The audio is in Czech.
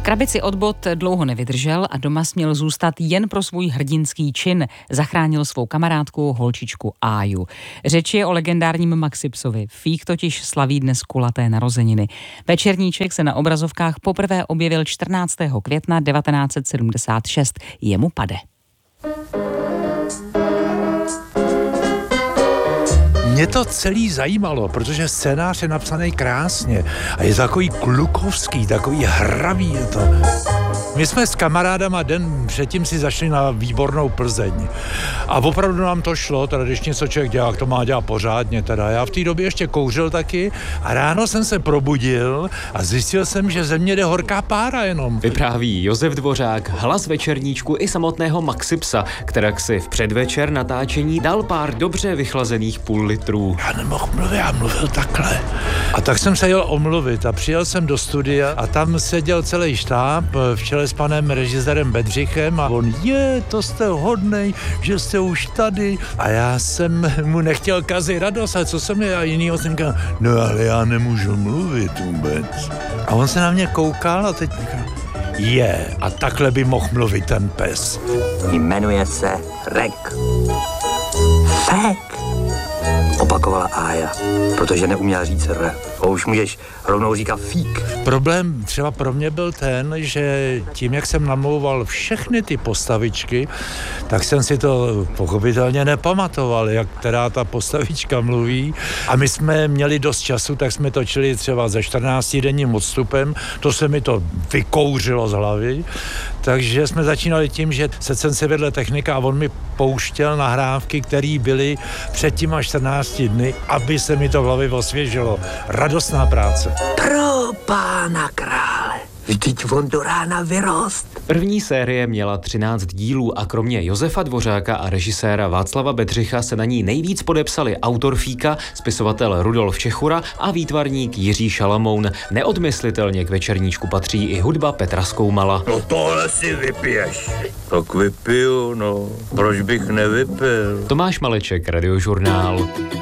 krabici od bot dlouho nevydržel a doma směl zůstat jen pro svůj hrdinský čin. Zachránil svou kamarádku, holčičku Áju. Řeč je o legendárním Maxipsovi. Fík totiž slaví dnes kulaté narozeniny. Večerníček se na obrazovkách poprvé objevil 14. května 1976. Jemu pade. Mě to celý zajímalo, protože scénář je napsaný krásně a je takový klukovský, takový hravý je to. My jsme s kamarádama den předtím si zašli na výbornou Plzeň. A opravdu nám to šlo, teda když něco člověk dělá, to má dělat pořádně. Teda. Já v té době ještě kouřil taky a ráno jsem se probudil a zjistil jsem, že ze mě jde horká pára jenom. Vypráví Josef Dvořák, hlas večerníčku i samotného Maxipsa, kterak si v předvečer natáčení dal pár dobře vychlazených půl litrů. Já nemohl mluvit, já mluvil takhle. A tak jsem se jel omluvit a přijel jsem do studia a tam seděl celý štáb v čele s panem režisérem Bedřichem a on, to jste hodnej, že jste už tady. A já jsem mu nechtěl kazit radost, a co jsem já jinýho jsem říkal, no ale já nemůžu mluvit vůbec. A on se na mě koukal a teď říkal, a takhle by mohl mluvit ten pes. Jmenuje se Rek. Fek, opakovala Ája, protože neuměla říct R. A už můžeš rovnou říkat fík. Problém třeba pro mě byl ten, že tím, jak jsem namlouval všechny ty postavičky, tak jsem si to pochopitelně nepamatoval, jak která ta postavička mluví. A my jsme měli dost času, tak jsme točili třeba ze 14denním odstupem. To se mi to vykouřilo z hlavy. Takže jsme začínali tím, že jsem si vedle technika a on mi pouštěl nahrávky, které byly před těma 14 dny, aby se mi to v hlavě osvěžilo. Radostná práce. Pro pána krále, vždyť on do rána vyrost. První série měla 13 dílů a kromě Josefa Dvořáka a režiséra Václava Bedřicha se na ní nejvíc podepsali autor Fíka, spisovatel Rudolf Čechura a výtvarník Jiří Šalamoun. Neodmyslitelně k večerníčku patří i hudba Petra Skoumala. No tohle si vypiješ. Tak vypiju, no. Proč bych nevypil? Tomáš Maleček, Radiožurnál.